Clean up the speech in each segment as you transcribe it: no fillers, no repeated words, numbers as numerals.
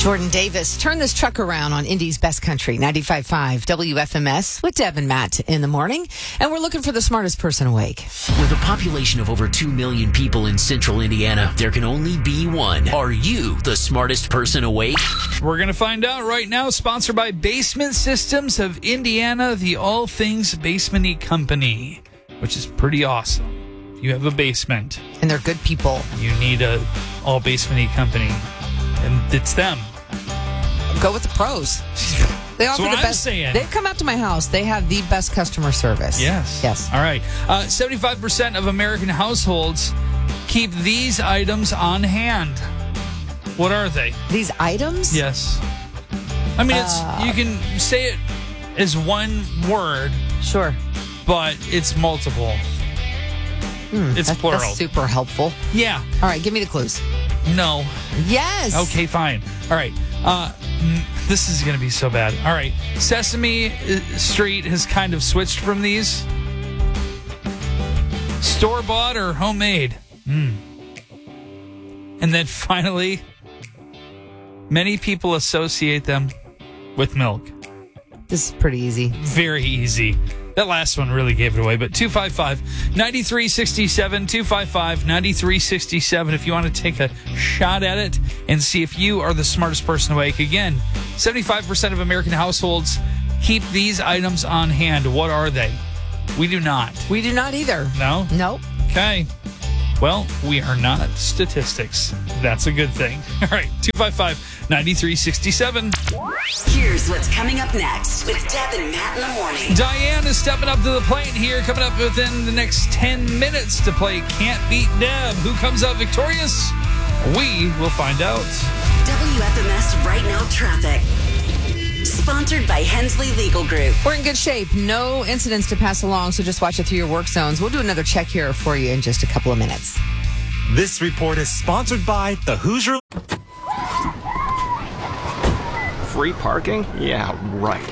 Jordan Davis, turn this truck around on Indy's Best Country, 95.5 WFMS with Deb and Matt in the morning. And we're looking for the smartest person awake. With a population of over 2 million people in central Indiana, there can only be one. Are you the smartest person awake? We're going to find out right now, sponsored by Basement Systems of Indiana, the all things basement-y company, which is pretty awesome. If you have a basement. And they're good people. You need a all basement-y company. And it's them. Go with the pros. They offer the best. They come out to my house. They have the best customer service. Yes. All right. 75% of American households keep these items on hand. What are they? These items? Yes. I mean, you can say it as one word. Sure. But it's multiple. It's plural. That's super helpful. Yeah. All right. Give me the clues. No. Yes. Okay, fine. All right. This is going to be so bad. All right. Sesame Street has kind of switched from these. Store-bought or homemade? And then finally, many people associate them with milk. This is pretty easy. Very easy. That last one really gave it away. But 255-9367, 255-9367 if you want to take a shot at it and see if you are the smartest person awake. Again, 75% of American households keep these items on hand. What are they? We do not. We do not either. No? Nope. Okay. Well, we are not statistics. That's a good thing. All right, 255-9367. Here's what's coming up next with Deb and Matt in the morning. Diane is stepping up to the plate here, coming up within the next 10 minutes to play Can't Beat Deb. Who comes out victorious? We will find out. WFMS Right Now Traffic. Sponsored by Hensley Legal Group. We're in good shape. No incidents to pass along, so just watch it through your work zones. We'll do another check here for you in just a couple of minutes. This report is sponsored by the Hoosier. Free parking? Yeah, right.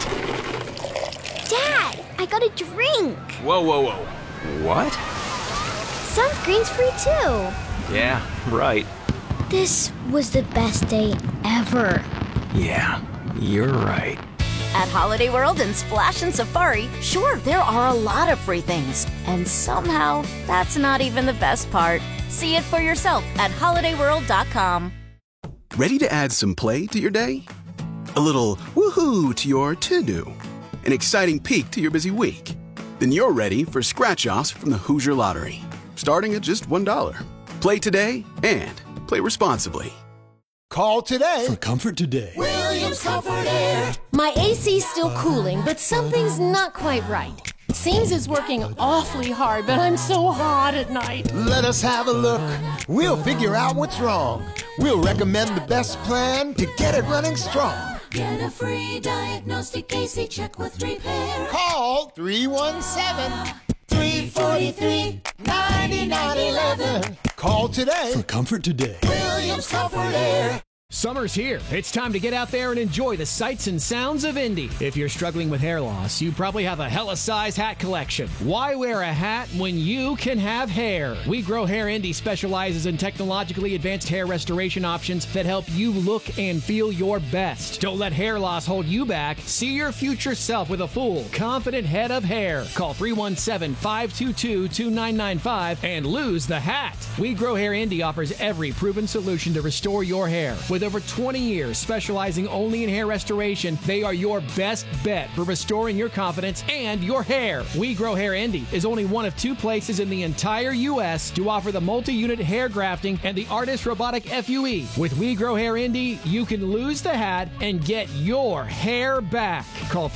Dad, I got a drink. Whoa. What? Sunscreen's free too. Yeah, right. This was the best day ever. Yeah, you're right. At Holiday World and Splash and Safari, sure, there are a lot of free things. And somehow, that's not even the best part. See it for yourself at holidayworld.com. Ready to add some play to your day? A little woohoo to your to-do? An exciting peek to your busy week? Then you're ready for scratch-offs from the Hoosier Lottery, starting at just $1. Play today and play responsibly. Call today for Comfort Today. Williams Comfort Air. My AC's still cooling, but something's not quite right. Seems it's working awfully hard, but I'm so hot at night. Let us have a look. We'll figure out what's wrong. We'll recommend the best plan to get it running strong. Get a free diagnostic AC check with repair. Call 317-343-9911. Call today for Comfort Today. Williams Comfort Air. Summer's here. It's time to get out there and enjoy the sights and sounds of Indy. If you're struggling with hair loss, you probably have a hella size hat collection. Why wear a hat when you can have hair? We Grow Hair Indy specializes in technologically advanced hair restoration options that help you look and feel your best. Don't let hair loss hold you back. See your future self with a full, confident head of hair. Call 317-522-2995 and lose the hat. We Grow Hair Indy offers every proven solution to restore your hair. With over 20 years specializing only in hair restoration, they are your best bet for restoring your confidence and your hair. We Grow Hair Indy is only one of 2 places in the entire U.S. to offer the multi-unit hair grafting and the Artist Robotic FUE. With We Grow Hair Indy, you can lose the hat and get your hair back. Call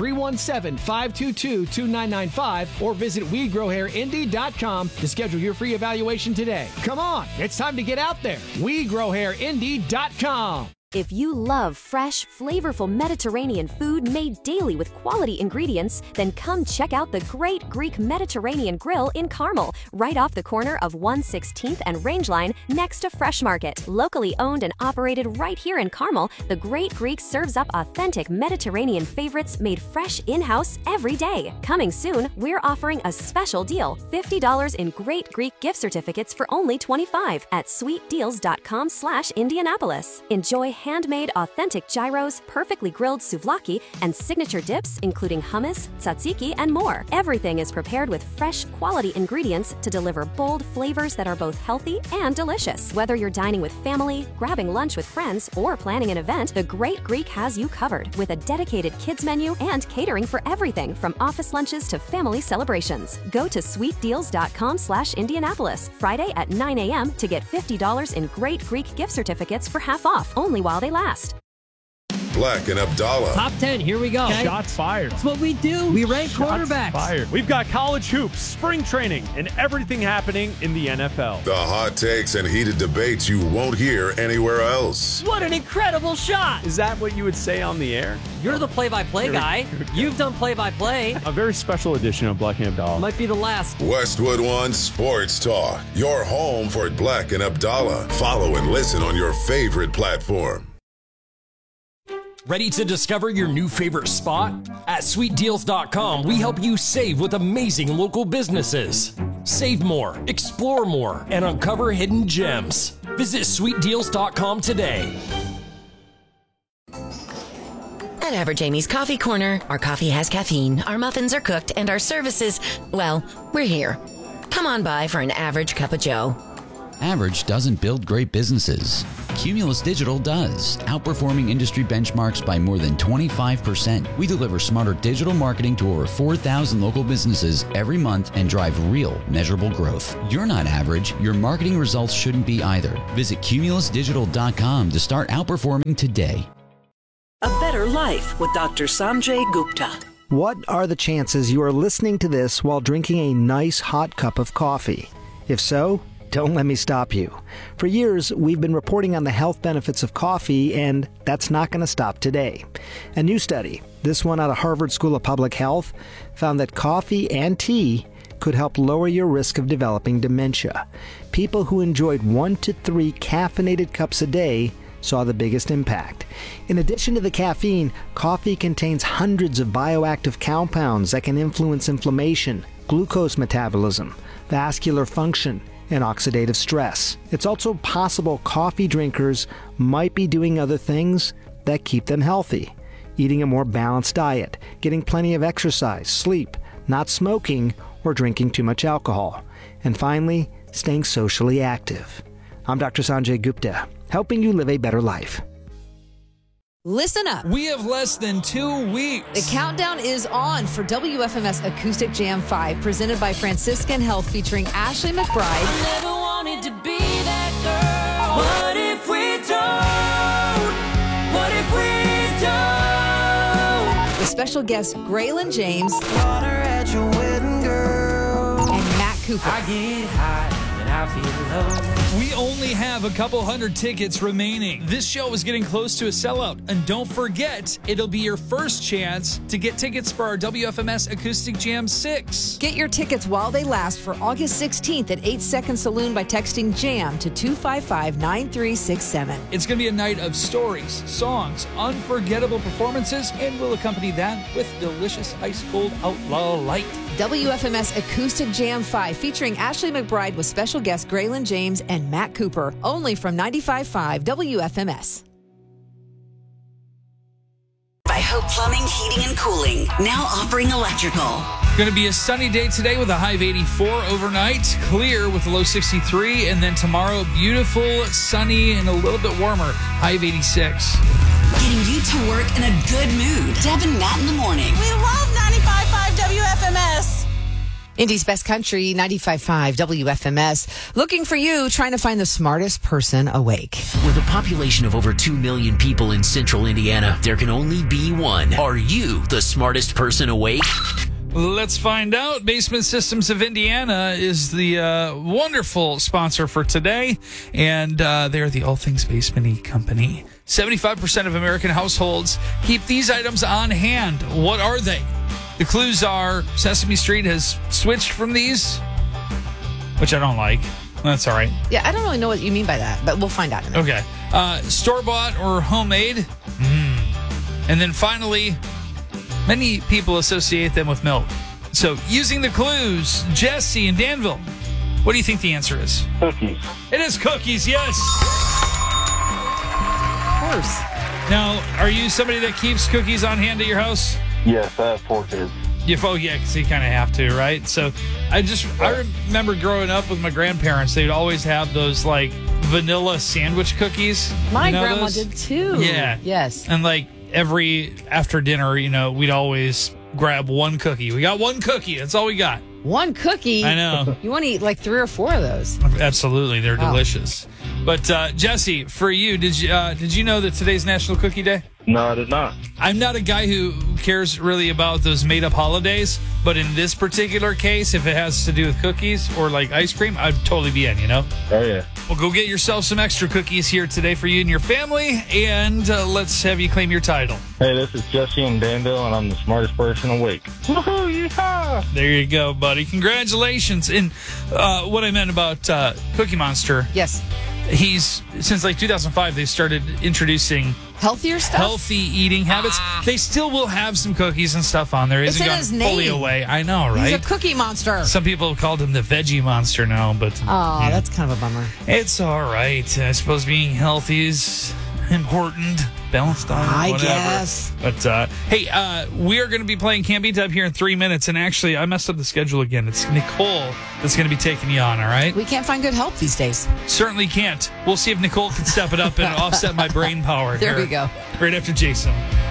317-522-2995 or visit WeGrowHairIndy.com to schedule your free evaluation today. Come on, it's time to get out there. WeGrowHairIndy.com. If you love fresh, flavorful Mediterranean food made daily with quality ingredients, then come check out the Great Greek Mediterranean Grill in Carmel, right off the corner of 116th and Rangeline next to Fresh Market. Locally owned and operated right here in Carmel, the Great Greek serves up authentic Mediterranean favorites made fresh in-house every day. Coming soon, we're offering a special deal, $50 in Great Greek gift certificates for only $25 at sweetdeals.com/Indianapolis. Enjoy handmade authentic gyros, perfectly grilled souvlaki, and signature dips, including hummus, tzatziki, and more. Everything is prepared with fresh, quality ingredients to deliver bold flavors that are both healthy and delicious. Whether you're dining with family, grabbing lunch with friends, or planning an event, The Great Greek has you covered with a dedicated kids menu and catering for everything from office lunches to family celebrations. Go to sweetdeals.com/Indianapolis Friday at 9 a.m. to get $50 in Great Greek gift certificates for half off, only while they last. Black and Abdallah. Top 10, here we go. Okay. Shots fired. That's what we do. We rank quarterbacks. Fired. We've got college hoops, spring training, and everything happening in the NFL. The hot takes and heated debates you won't hear anywhere else. What an incredible shot. Is that what you would say on the air? You're the play-by-play guy. You've done play-by-play. A very special edition of Black and Abdallah. Might be the last. Westwood One Sports Talk. Your home for Black and Abdallah. Follow and listen on your favorite platform. Ready to discover your new favorite spot? At sweetdeals.com, we help you save with amazing local businesses. Save more, explore more, and uncover hidden gems. Visit sweetdeals.com today. At Average Amy's Coffee Corner, our coffee has caffeine, our muffins are cooked, and our services, well, we're here. Come on by for an average cup of joe. Average doesn't build great businesses. Cumulus Digital does, outperforming industry benchmarks by more than 25%. We deliver smarter digital marketing to over 4,000 local businesses every month and drive real, measurable growth. You're not average. Your marketing results shouldn't be either. Visit cumulusdigital.com to start outperforming today. A Better Life with Dr. Sanjay Gupta. What are the chances you are listening to this while drinking a nice hot cup of coffee? If so, don't let me stop you. For years, we've been reporting on the health benefits of coffee, and that's not going to stop today. A new study, this one out of Harvard School of Public Health, found that coffee and tea could help lower your risk of developing dementia. People who enjoyed 1 to 3 caffeinated cups a day saw the biggest impact. In addition to the caffeine, coffee contains hundreds of bioactive compounds that can influence inflammation, glucose metabolism, vascular function, and oxidative stress. It's also possible coffee drinkers might be doing other things that keep them healthy. Eating a more balanced diet, getting plenty of exercise, sleep, not smoking, or drinking too much alcohol. And finally, staying socially active. I'm Dr. Sanjay Gupta, helping you live a better life. Listen up. We have less than 2 weeks. The countdown is on for WFMS Acoustic Jam 5, presented by Franciscan Health, featuring Ashley McBride. I never wanted to be that girl. What if we don't? What if we don't? The special guest, Graylin James. Water at your wedding, girl. And Matt Cooper. I get high and I feel low. We only have a couple hundred tickets remaining. This show is getting close to a sellout. And don't forget, it'll be your first chance to get tickets for our WFMS Acoustic Jam 6. Get your tickets while they last for August 16th at 8 Second Saloon by texting JAM to 255-9367. It's going to be a night of stories, songs, unforgettable performances, and we'll accompany that with delicious ice-cold Outlaw Light. WFMS Acoustic Jam 5, featuring Ashley McBride with special guest Graylin James and Matt Cooper, only from 95.5 WFMS. By Hope Plumbing, Heating, and Cooling, now offering electrical. Going to be a sunny day today with a high of 84 overnight, clear with a low 63, and then tomorrow, beautiful, sunny, and a little bit warmer, high of 86. Getting you to work in a good mood. Deb and Matt in the morning. We love 95.5 WFMS. Indy's Best Country, 95.5 WFMS. Looking for you, trying to find the smartest person awake. With a population of over 2 million people in central Indiana, there can only be one. Are you the smartest person awake? Let's find out. Basement Systems of Indiana is the wonderful sponsor for today, and they're the All Things Basement-y company. 75% of American households keep these items on hand. What are they? The clues are Sesame Street has switched from these, which I don't like. That's all right. Yeah, I don't really know what you mean by that, but we'll find out in a minute. Okay. Store-bought or homemade. And then finally, many people associate them with milk. So using the clues, Jesse and Danville, what do you think the answer is? Cookies. It is cookies, yes. course. Now, are you somebody that keeps cookies on hand at your house? Yes, I have 4 kids. Oh, yeah, because you kind of have to, right? So I remember growing up with my grandparents, they'd always have those, like, vanilla sandwich cookies. My You know grandma those? did too. Yeah. Yes. And, like, after dinner, we'd always grab one cookie. We got one cookie. That's all we got. One cookie? I know. You want to eat like 3 or 4 of those. Absolutely. They're Wow. delicious. But, Jesse, for you, did you know that today's National Cookie Day? No, I did not. I'm not a guy who cares really about those made-up holidays, but in this particular case, if it has to do with cookies or like ice cream, I'd totally be in, Oh, yeah. Well, go get yourself some extra cookies here today for you and your family, and let's have you claim your title. Hey, this is Jesse in Danville, and I'm the smartest person awake. Woohoo, yeehaw! There you go, buddy. Congratulations. And what I meant about Cookie Monster. Yes. Since like 2005, they started introducing healthier stuff, healthy eating habits. They still will have some cookies and stuff on there. It It's hasn't in gone his fully name. away. I know, right? He's a cookie monster. Some people have called him the veggie monster now, but Oh, that's kind of a bummer. it's all right. I suppose being healthy is important. Balanced diet, I whatever. guess. But hey, we are going to be playing Can't Beat Up here in 3 minutes, and actually, I messed up the schedule again. It's Nicole that's going to be taking you on. All right? We can't find good help these days. Certainly can't. We'll see if Nicole can step it up and offset my brain power. There here. we go. Right after Jason.